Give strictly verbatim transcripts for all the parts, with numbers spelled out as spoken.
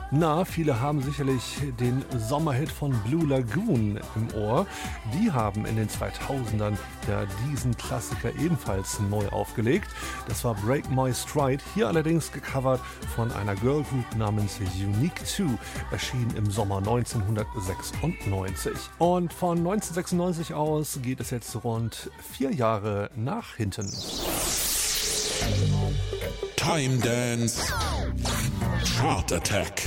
Na, viele haben sicherlich den Sommerhit von Blue Lagoon im Ohr. Die haben in den zweitausendern ja diesen Klassiker ebenfalls neu aufgelegt. Das war Break My Stride, hier allerdings gecovert von einer Girlgroup namens Unique zwei, erschien im Sommer neunzehnhundertsechsundneunzig. Und von neunzehnhundertsechsundneunzig aus geht es jetzt rund vier Jahre nach hinten. Time Dance Chart Attack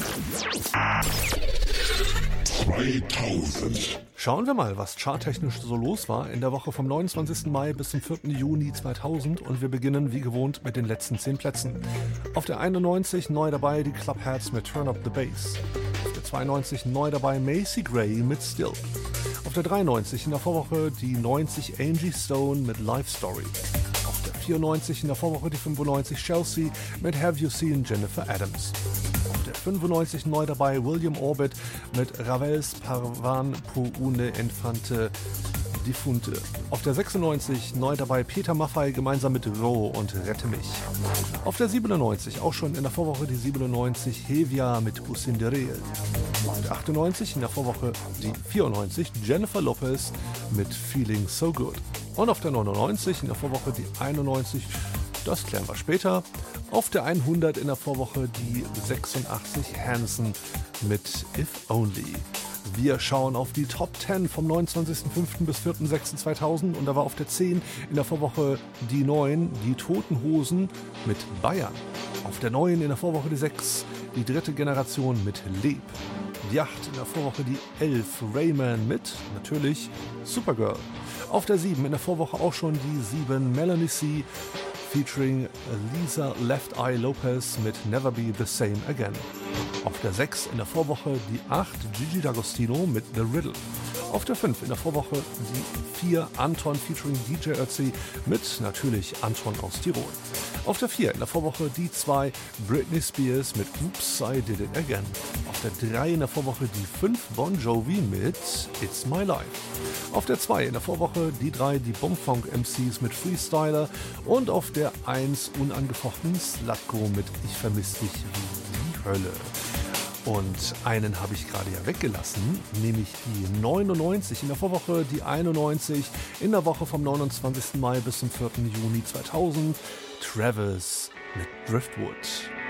zweitausend. Schauen wir mal, was charttechnisch so los war in der Woche vom neunundzwanzigsten Mai bis zum vierten Juni zweitausend, und wir beginnen wie gewohnt mit den letzten zehn Plätzen. Auf der einundneunzig neu dabei die Clubheads mit Turn Up the Bass. Auf der zweiundneunzig neu dabei Macy Gray mit Still. Auf der dreiundneunzig in der Vorwoche die neunzig Angie Stone mit Life Story. Auf der vierundneunzig in der Vorwoche die fünfundneunzig Chelsea mit Have You Seen Jennifer Adams. Auf der fünfundneunzig neu dabei William Orbit mit Ravels Parvan pour une Infante Difunte. Auf der sechsundneunzig neu dabei Peter Maffay gemeinsam mit Ro und Rette mich. Auf der siebenundneunzig, auch schon in der Vorwoche die siebenundneunzig Hevia mit Usinderel. Auf der achtundneunzig in der Vorwoche die vierundneunzig Jennifer Lopez mit Feeling So Good. Und auf der neunundneunzig in der Vorwoche die einundneunzig, das klären wir später. Auf der hundert in der Vorwoche die sechsundachtzig Hanson mit If Only. Wir schauen auf die Top zehn vom neunundzwanzigsten fünften bis vierten sechsten zweitausend, und da war auf der zehn in der Vorwoche die neun, die Toten Hosen mit Bayern. Auf der neun in der Vorwoche die sechs, die dritte Generation mit Leb. Die acht in der Vorwoche die elf, Rayman mit, natürlich, Supergirl. Auf der sieben in der Vorwoche auch schon die sieben, Melanie C. featuring Lisa Left Eye Lopez mit Never Be the Same Again. Auf der sechs in der Vorwoche die acht, Gigi D'Agostino mit The Riddle. Auf der fünf in der Vorwoche die vier, Anton featuring D J Ötzi mit natürlich Anton aus Tirol. Auf der vier in der Vorwoche die zwei, Britney Spears mit Oops, I Did It Again. Auf der drei in der Vorwoche die fünf, Bon Jovi mit It's My Life. Auf der zwei in der Vorwoche die drei, die Bumfunk M Cs mit Freestyler. Und auf der eins unangefochten Slutko mit Ich vermiss dich wie die Hölle. Und einen habe ich gerade ja weggelassen, nämlich die neunundneunzig in der Vorwoche, die einundneunzig in der Woche vom neunundzwanzigsten Mai bis zum vierten Juni zweitausend, Travis mit Driftwood.